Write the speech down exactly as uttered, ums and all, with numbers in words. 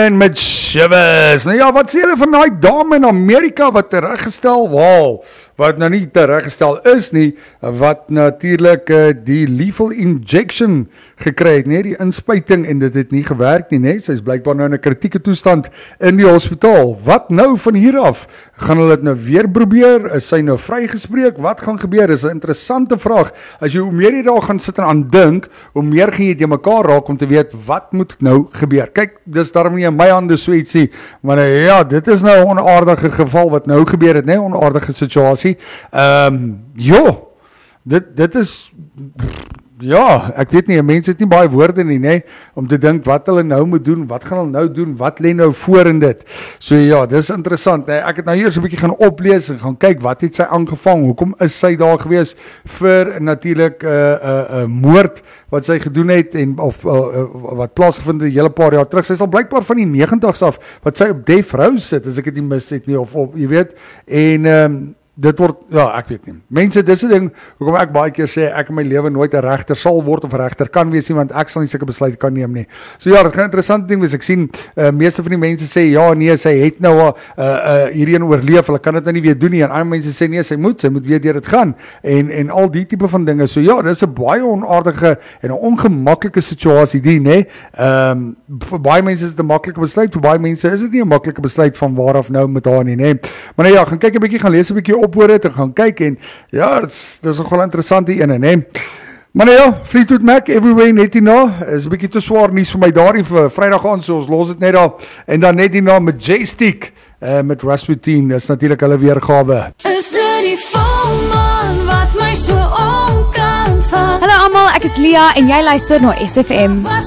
Woman met Shivers. Nou ja, wat sê julle van die dame in Amerika wat tereggestel, wow, wat nou nie tereggestel is nie, wat natuurlik uh, die lethal injection gekry het, nee, die inspuiting, en dit het nie gewerk nie, nee, sy is blykbaar nou in 'n kritieke toestand in die hospitaal. Wat nou van hier af? Gaan hulle dit nou weer probeer? Is sy nou vrygespreek? Wat gaan gebeur? Is 'n interessante vraag. As jy hoe meer jy daar gaan sit en aan dink, hoe meer gaan jy te mekaar raak om te weet, wat moet nou gebeur? Kyk, dis daarom nie in my hande so ietsie, maar uh, ja, dit is nou 'n onaardige geval wat nou gebeur het, nee, onaardige situasie. Ehm, um, ja, dit, dit is, ja, ek weet nie, mense het nie baie woorde nie, nee, om te dink wat hulle nou moet doen, wat gaan hulle nou doen, wat lê nou voor in dit. So ja, dis interessant, nee, ek het nou hier so 'n bietjie gaan oplees en gaan kyk, wat het sy aangevang, hoekom is sy daar gewees vir natuurlik 'n uh, uh, uh, moord wat sy gedoen het, en of uh, uh, wat plaasgevind het 'n hele paar jaar terug. Sy is al blykbaar van die negentigs af, wat sy op death row sit, as ek dit nie mis het nie, of op, jy weet, en ehm, um, dit word, ja, ek weet nie. Mense, dis 'n ding, hoekom ek baie keer sê, ek in my lewe nooit 'n regter sal word of regter kan wees nie, want ek sal nie sulke besluite kan neem nie. So ja, dit gaan 'n interessante ding wees. Ek sien, uh, meeste van die mense sê, ja, nee, sy het nou uh, uh, hierheen oorleef, hulle kan dit nou nie weer doen nie, en ander mense sê, nee, sy moet, sy moet weer deur dit gaan, en, en al die tipe van dinge. So ja, dis 'n baie onaardige en 'n ongemaklike situasie die, nee. Um, vir baie mense is dit 'n maklike besluit, vir baie mense is dit nie 'n maklike besluit van waar af nou met haar nie, nee. Maar nou ja, gaan kyk 'n bietjie, gaan lees 'n bietjie op oor dit, en gaan kyk, en ja, dit is, dit is nogal interessant die ene, nee. Maar nou ja, Fleetwood Mac, Everywhere net hierna, is 'n bietjie te swaar nuus vir my daarin vir Vrydag aan, so ons los dit net daar, en dan net hierna Majestic, uh, met Rasputin, dis natuurlik hulle weergawe. Is dit die volmaan wat my so omkant van? Hallo almal, ek is Lia en jy luister na S F M.